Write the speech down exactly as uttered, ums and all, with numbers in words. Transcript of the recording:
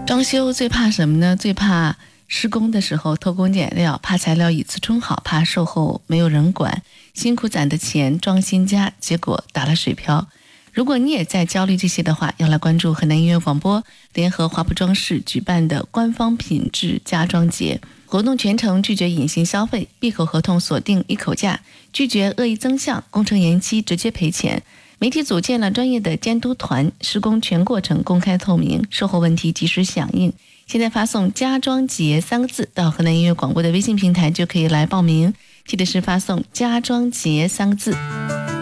装修最怕什么呢？最怕施工的时候偷工减料，怕材料以次充好，怕售后没有人管，辛苦攒的钱装新家，结果打了水漂。如果你也在焦虑这些的话，要来关注河南音乐广播联合华普装饰举办的官方品质家装节活动，全程拒绝隐形消费，闭口合同锁定一口价，拒绝恶意增项，工程延期直接赔钱。媒体组建了专业的监督团，施工全过程公开透明，售后问题及时响应。现在发送家装节三个字到河南音乐广播的微信平台就可以来报名，记得是发送家装节三个字。